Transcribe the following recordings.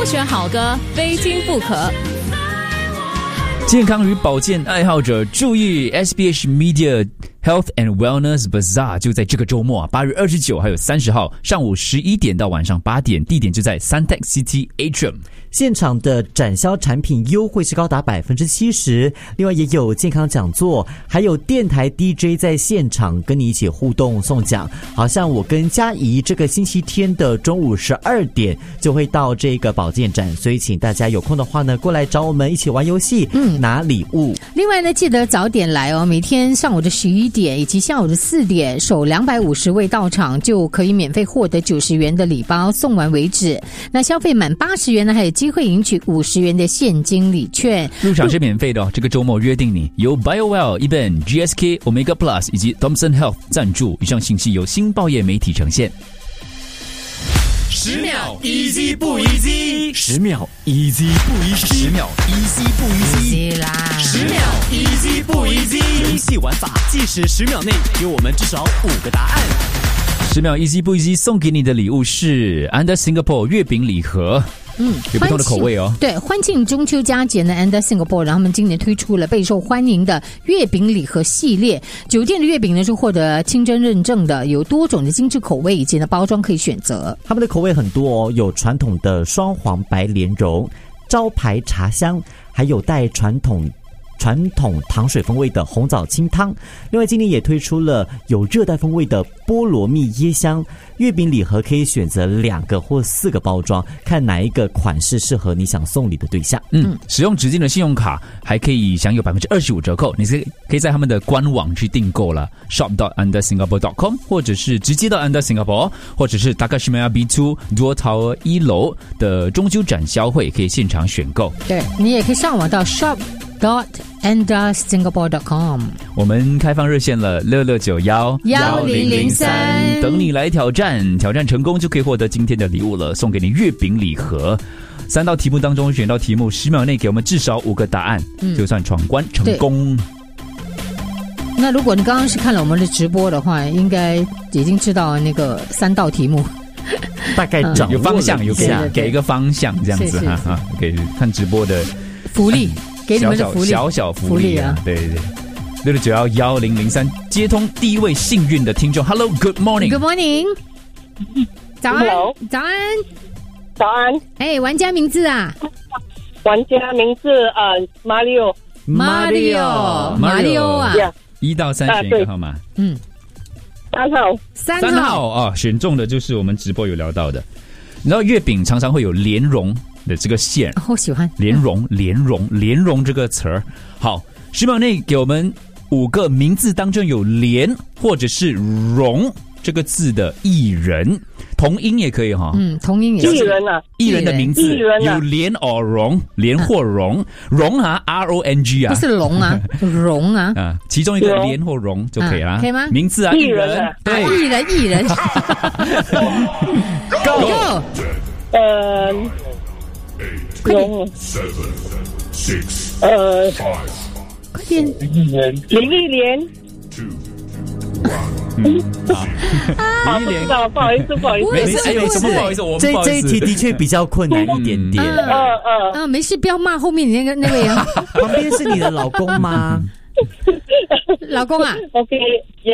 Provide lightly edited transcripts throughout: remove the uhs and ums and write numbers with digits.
选好歌，非听不可。 健康与保健爱好者注意 ，SBH Media Health and Wellness Bazaar 就在这个周末8月29还有30号上午11点到晚上8点，地点就在 Suntec City Atrium。 现场的展销产品优惠是高达 70%， 另外也有健康讲座，还有电台 DJ 在现场跟你一起互动送奖。好像我跟嘉怡这个星期天的中午12点就会到这个保健展，所以请大家有空的话呢，过来找我们一起玩游戏，拿礼物。 另外呢，记得早点来哦，每天上午的11点以及下午的4点，首250位到场就可以免费获得90元的礼包，送完为止。那消费满80元呢，还有机会赢取50元的现金礼券。 入场是免费的哦，这个周末约定你。由 BioWell、eBan、GSK、Omega Plus 以及 Thomson Health 赞助。以上信息由新报业媒体呈现。 10秒 easy 不 easy，10秒 easy 不 easy，10秒 easy 不 easy 啦 ，10秒 easy 不 easy。游戏玩法，计时10秒内给我们至少5个答案。 10秒 easy 不 easy 送给你的礼物是 Under Singapore 月饼礼盒。有不同的口味哦。 对，欢庆中秋佳节呢 ，Under Singapore， 然后他们今年推出了备受欢迎的月饼礼盒系列。酒店的月饼呢是获得清真认证的，有多种的精致口味以及呢包装可以选择。 他们的口味很多哦，有传统的双黄白莲蓉、招牌茶香，还有带传统糖水风味的红枣清汤。另外今年也推出了有热带风味的菠萝蜜椰香月饼礼盒，可以选择2个或4个包装，看哪一个款式适合你想送礼的对象。 使用指定的信用卡还可以享有25%折扣，你可以在他们的官网去订购了 shop.undersingapore.com， 或者是直接到 Under Singapore， 或者是 Takashimaya B2 Dual Tower 1楼的中秋展销会可以现场选购。 对，你也可以上网到 shop.undersingapore.com。 我们开放热线了，66911003，等你来挑战成功就可以获得今天的礼物了，送给你月饼礼盒。3道题目当中选到题目10秒内给我们至少5个答案，就算闯关成功。 那如果你刚刚是看了我们的直播的话，应该已经知道那个3道题目大概掌握有方向，有给一个方向这样子哈，给看直播的福利，给你们的福利， 小福利啊，对，66911003接通第一位幸运的听众 ，Hello Good Morning， 早安，早安， 早安。 哎，玩家名字啊？ 玩家名字Mario 啊 ，1到3选一个号码。 3 号啊，选中的就是我们直播有聊到的。你知道月饼常常会有莲蓉的这个馅， 我喜欢莲蓉这个词儿。好，10秒内给我们5个名字当中有莲或者是蓉这个字的艺人，同音也可以哈。 同音也是艺人啊， 艺人的名字有莲or蓉，莲或蓉，蓉啊 RONG 啊， 不是龙啊，蓉啊， 其中一个莲或蓉就可以啦， 可以吗？ 名字啊， 艺人， 对， 艺人 ，Go， 蓉快点， 林忆莲。 林忆莲， 不好意思， 没事，什么不好意思，我们不好意思， 这一题的确比较困难一点点。 没事，不要骂后面你那位啊。 旁边是你的老公吗？ 老公啊 ？OK， 呀，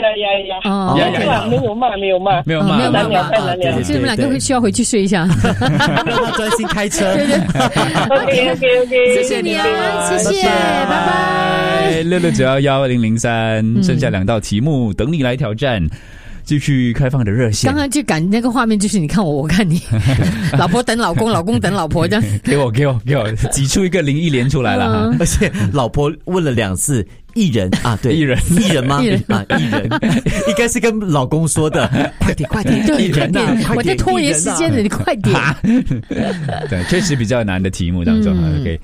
没有骂，难聊。 所以你们两个会需要回去睡一下， 让他专心开车。 OK， 谢谢你啊，谢谢，拜拜。 66911003，剩下2道题目等你来挑战。继续开放的热线， 刚刚就赶那个画面，就是你看我，我看你，老婆等老公，老公等老婆，这样给我，挤出一个林忆莲出来了哈！ 而且老婆问了2次，艺人啊，对， 艺人吗？艺人，应该是跟老公说的，快点，艺人呐， 我在拖延时间了，你快点。 对，确实比较难的题目当中，OK，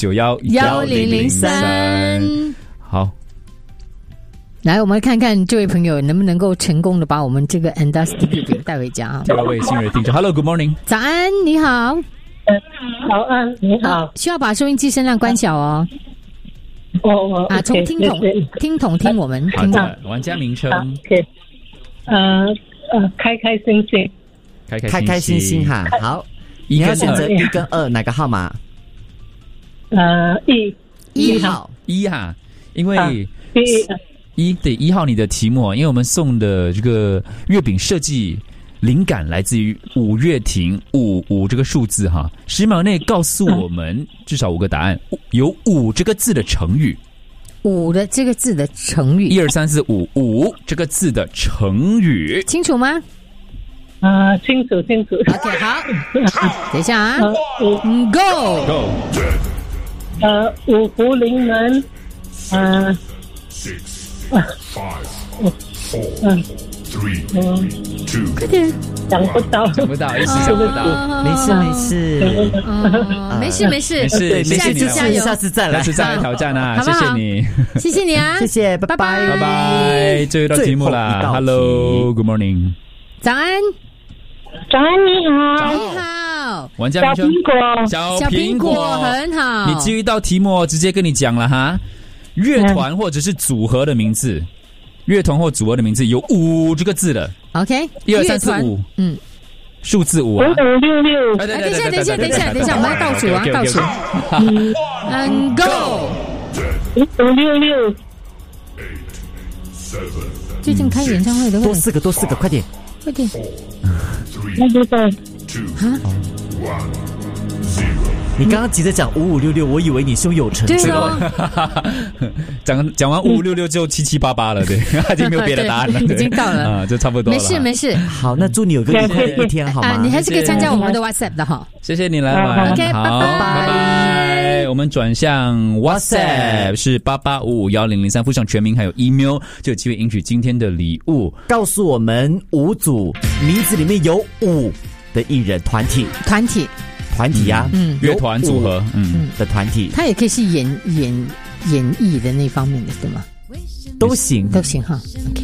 66911003，好。 来，我们看看这位朋友能不能够成功的把我们这个 Endust 月饼带回家啊！ 这位新人听众 ，Hello， Good morning， 早安，你好， 早安，你好， 需要把收音机声量关小哦。从听筒听我们。 好的，玩家名称。 OK， 开心， 开心哈。好， 你要跟选择1跟2哪个号码 1 号 1哈，因为第 1号你的题目，因为我们送的这个月饼设计灵感来自于五月亭5这个数字哈，10秒内告诉我们至少5个答案，有5这个字的成语。 5的这个字的成语 1、2、3、4、5这个字的成语， 清楚吗清楚。 ？OK， 好，等一下啊，Go， 五福临门快点， 想不到， 一时想不到。 没事， 没事， 下次加油， 下次再来挑战啊！ 好不好谢谢你， 谢谢你啊， 谢谢，拜拜， 拜拜。最后一道题目啦，Hello，Good morning， 早安， 早安你好， 你好， 玩家小苹果， 小苹果很好， 你基于一道题目直接跟你讲了哈，乐团或者是组合的名字，乐团或组合的名字有5这个字的。 OK， 1、2、3、4、5，数字5啊。 5566， 等一下，我们要倒数啊，倒数。Go， 5566， 最近开演唱会的多4个，快点。 那就在你刚刚急着讲5566，我以为你胸有成竹对了。 讲完5566就7788了，对，已经没有别的答案了， 已经到了啊，就差不多了。 没事。 好，那祝你有个愉快的一天，好吗？ 你还是可以参加我们的 WhatsApp 的哈。 谢谢你来玩 OK， 好， 拜拜。我们转向 WhatsApp 是88551003，附上全名还有 email， 就有机会赢取今天的礼物。 告诉我们5组名字里面有5的艺人团体啊， 乐团组合， 的团体， 它也可以是演绎的那方面的，对吗？ 都行哈。